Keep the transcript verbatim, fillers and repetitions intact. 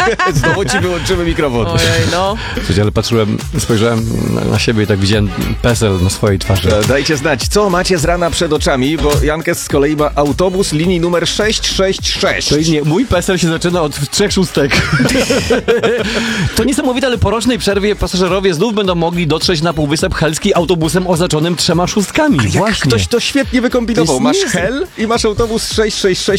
Znowu ci wyłączymy mikrofon. Ojej, no. Słuchajcie, ale patrzyłem, spojrzałem na, na siebie i tak widziałem PESEL na swojej twarzy. Dajcie znać, co macie z rana przed oczami, bo Jankes z kolei ma autobus linii numer sześć sześć sześć. To nie, mój PESEL się zaczyna od trzech szóstek. To niesamowite, ale po rocznej przerwie pasażerowie znów będą mogli dotrzeć na Półwysep Helski autobusem oznaczonym trzema szóstkami. Jak Właśnie. ktoś to świetnie wykombinował. To Masz jest Hel i masz autobus sześć sześć sześć